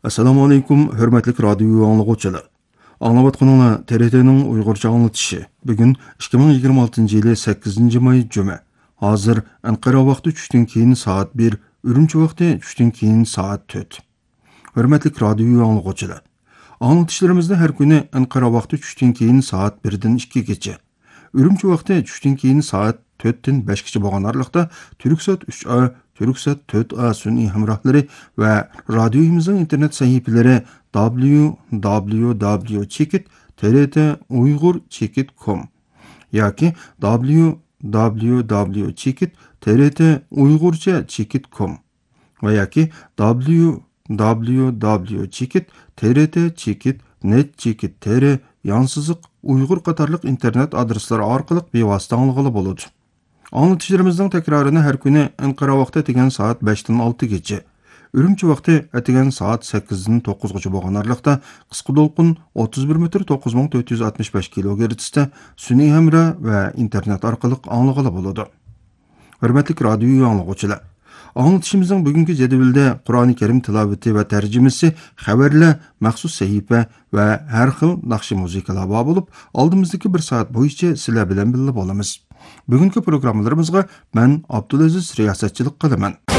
Assalamu alaikum, hörmetlik radio anlıqçılar. Anlavatqanыңlar TRT-ning Uyg'urcha anlatışı. Bugün 2026-yılı 8 may Cuma. Hazır Ankara vaqti tushdan keyin soat 1, Urumchi vaqti tushdan keyin soat 4. Hörmetlik radio anlıqçılar. Anlatışlarımızda her günü Ankara vaqti tushdan keyin soat 1dan 2gacha. Urumchi vaqti tushdan keyin soat 4dan 5gacha bo'lgan araliqda Turksat 3A, Turksat 4A sun'iy hamrohlari va radioyimizning internet sahifeleri www.trt-uyg'ur.com yoki www.trt-uyg'urcha.com va yoki www.trt-net.tr yansızıq Uyghur qatarlıq internet adresleri orqali bevosita anglag'ili bo'ladi. Anlatışlarımızın tekrarını her günü Ankara vaqti etigen saat 5'den 6gacha, Urumchi vaqti etigen saat 8'den 9gacha bo'lgan araliqda qisqa to'lqin 31 metr 9465 kHz-da sun'iy hamra va internet orqali anglag'ili bo'ladi. Hurmatli radio anglag'uvchilar, anlatışımızın bugünkü jadvalda Qur'oni Karim tilovati va tarjimasi, xabarlar, maxsus sahifa va har xil naqshi musiqalar bor bo'lib, oldimizdagi 1 soat bo'yicha sizlar bilan birga bo'lamiz. Bugünkü programmalarımızga ben Abdülaziz riyosatchilik qilaman.